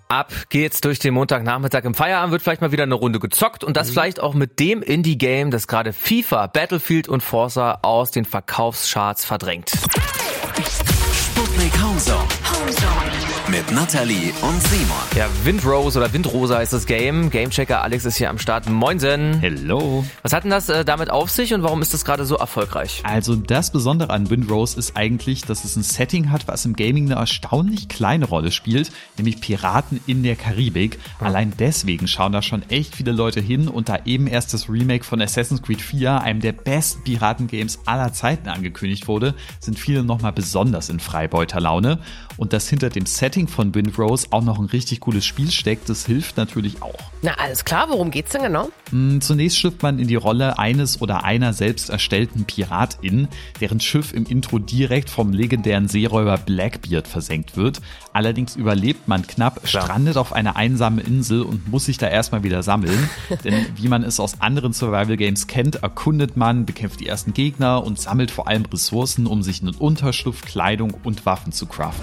Ab geht's durch den Montagnachmittag. Im Feierabend wird vielleicht mal wieder eine Runde gezockt und das vielleicht auch mit dem Indie-Game, das gerade FIFA, Battlefield und Forza aus den Verkaufscharts verdrängt. Sputnik Homezone mit Nathalie und Simon. Ja, Windrose oder Windrosa ist das Game. Gamechecker Alex ist hier am Start. Moinsen. Hello. Was hat denn das damit auf sich und warum ist das gerade so erfolgreich? Also das Besondere an Windrose ist eigentlich, dass es ein Setting hat, was im Gaming eine erstaunlich kleine Rolle spielt, nämlich Piraten in der Karibik. Allein deswegen schauen da schon echt viele Leute hin und da eben erst das Remake von Assassin's Creed 4, einem der besten Piratengames aller Zeiten, angekündigt wurde, sind viele nochmal besonders in Freibeuterlaune. Und dass hinter dem Setting von Windrose auch noch ein richtig cooles Spiel steckt, das hilft natürlich auch. Na, alles klar, worum geht's denn genau? Zunächst schlüpft man in die Rolle eines oder einer selbst erstellten Piratin, deren Schiff im Intro direkt vom legendären Seeräuber Blackbeard versenkt wird. Allerdings überlebt man knapp, strandet auf einer einsamen Insel und muss sich da erstmal wieder sammeln. Denn wie man es aus anderen Survival-Games kennt, erkundet man, bekämpft die ersten Gegner und sammelt vor allem Ressourcen, um sich einen Unterschlupf, Kleidung und Waffen zu craften.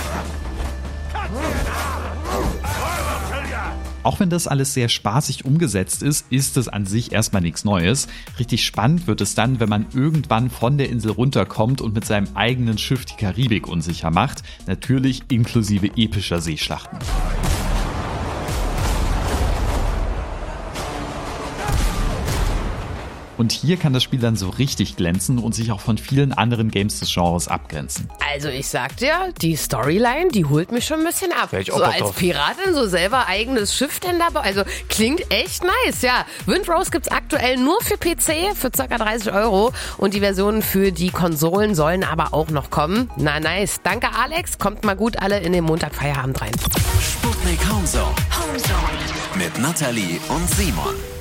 Auch wenn das alles sehr spaßig umgesetzt ist, ist es an sich erstmal nichts Neues. Richtig spannend wird es dann, wenn man irgendwann von der Insel runterkommt und mit seinem eigenen Schiff die Karibik unsicher macht. Natürlich inklusive epischer Seeschlachten. Und hier kann das Spiel dann so richtig glänzen und sich auch von vielen anderen Games des Genres abgrenzen. Also ich sag dir, die Storyline, die holt mich schon ein bisschen ab. So als Piratin, so selber eigenes Schiff denn dabei. Also klingt echt nice, ja. Windrose gibt's aktuell nur für PC für ca. 30 €. Und die Versionen für die Konsolen sollen aber auch noch kommen. Na nice. Danke Alex. Kommt mal gut alle in den Montagfeierabend rein. Sputnik Homezone mit Nathalie und Simon.